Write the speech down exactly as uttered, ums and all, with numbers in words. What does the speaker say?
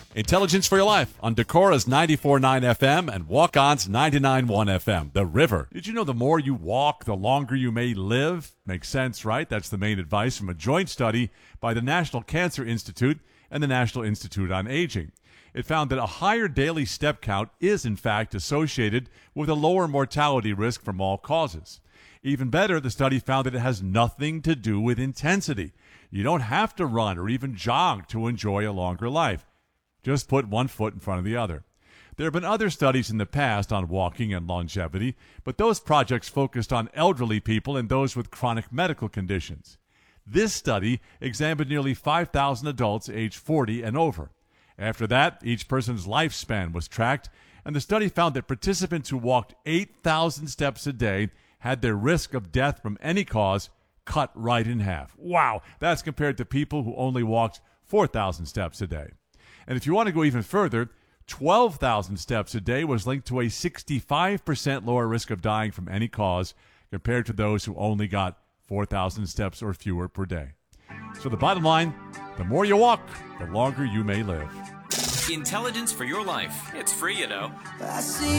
Intelligence for Your Life on Decora's ninety-four point nine F M and Walk-On's ninety-nine point one F M, The River. Did you know the more you walk, the longer you may live? Makes sense, right? That's the main advice from a joint study by the National Cancer Institute and the National Institute on Aging. It found that a higher daily step count is, in fact, associated with a lower mortality risk from all causes. Even better, the study found that it has nothing to do with intensity. You don't have to run or even jog to enjoy a longer life. Just put one foot in front of the other. There have been other studies in the past on walking and longevity, but those projects focused on elderly people and those with chronic medical conditions. This study examined nearly five thousand adults aged forty and over. After that, each person's lifespan was tracked, and the study found that participants who walked eight thousand steps a day had their risk of death from any cause cut right in half. Wow, that's compared to people who only walked four thousand steps a day. And if you want to go even further, twelve thousand steps a day was linked to a sixty-five percent lower risk of dying from any cause compared to those who only got four thousand steps or fewer per day. So the bottom line, the more you walk, the longer you may live. Intelligence for Your Life. It's free, you know. I see